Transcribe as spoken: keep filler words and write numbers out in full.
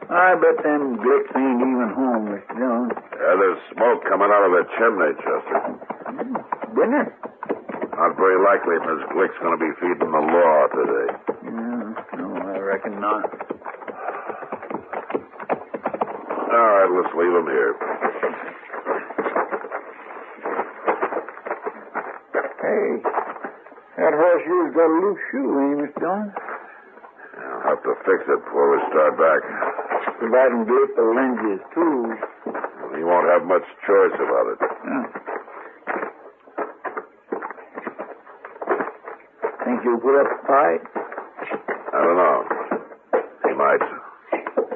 I bet them Glicks ain't even home, Mister Jones. Yeah, there's smoke coming out of the chimney, Chester. Dinner? Not very likely Miss Glick's going to be feeding the law today. Yeah, no, I reckon not. All right, let's leave him here. Hey, that horseshoe's got a loose shoe, ain't Mister Jones? I'll have to fix it before we start back. Providing Glick will lend you his tools. He won't have much choice about it. Yeah. Think you'll put up a fight? I don't know.